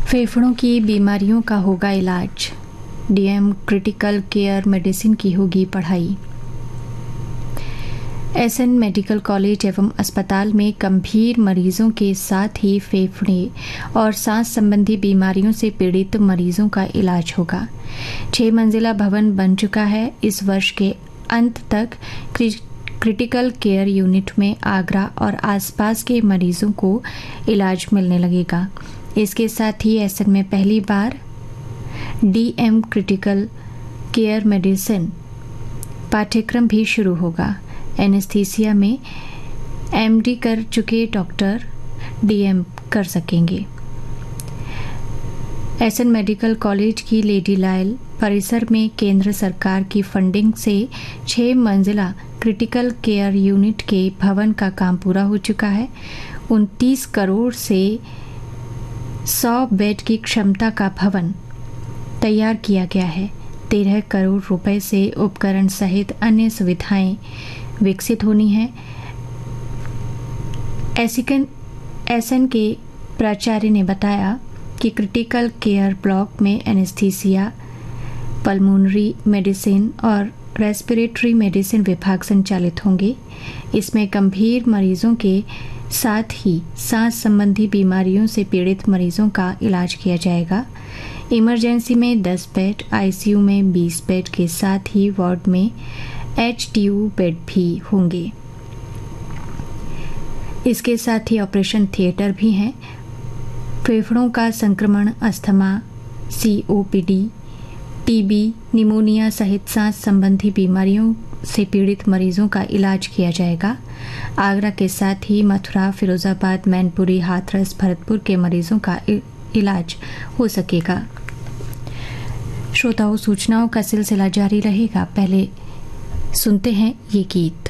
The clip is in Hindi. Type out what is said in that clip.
फेफड़ों की बीमारियों का होगा इलाज। डीएम क्रिटिकल केयर मेडिसिन की होगी पढ़ाई। एसएन मेडिकल कॉलेज एवं अस्पताल में गंभीर मरीजों के साथ ही फेफड़े और सांस संबंधी बीमारियों से पीड़ित मरीजों का इलाज होगा। 6 मंजिला भवन बन चुका है। इस वर्ष के अंत तक क्रिटिकल केयर यूनिट में आगरा और आसपास के मरीजों को इलाज मिलने लगेगा। इसके साथ ही एसएन में पहली बार डीएम क्रिटिकल केयर मेडिसिन पाठ्यक्रम भी शुरू होगा। एनेस्थीसिया में एमडी कर चुके डॉक्टर डीएम कर सकेंगे। एसएन मेडिकल कॉलेज की लेडी लायल परिसर में केंद्र सरकार की फंडिंग से 6 मंजिला क्रिटिकल केयर यूनिट के भवन का काम पूरा हो चुका है। 29 करोड़ से 100 बेड की क्षमता का भवन तैयार किया गया है। 13 करोड़ रुपए से उपकरण सहित अन्य सुविधाएं विकसित होनी है। एसएन के प्राचार्य ने बताया कि क्रिटिकल केयर ब्लॉक में एनेस्थीसिया, पल्मोनरी मेडिसिन और रेस्पिरेटरी मेडिसिन विभाग संचालित होंगे। इसमें गंभीर मरीजों के साथ ही सांस संबंधी बीमारियों से पीड़ित मरीजों का इलाज किया जाएगा। इमरजेंसी में 10 बेड, आईसीयू में 20 बेड के साथ ही वार्ड में एचडीयू बेड भी होंगे। इसके साथ ही ऑपरेशन थिएटर भी हैं। फेफड़ों का संक्रमण, अस्थमा, सीओपीडी, टीबी, निमोनिया सहित सांस संबंधी बीमारियों से पीड़ित मरीजों का इलाज किया जाएगा। आगरा के साथ ही मथुरा, फिरोजाबाद, मैनपुरी, हाथरस, भरतपुर के मरीजों का इलाज हो सकेगा। श्रोताओं, सूचनाओं का सिलसिला जारी रहेगा। पहले सुनते हैं ये गीत।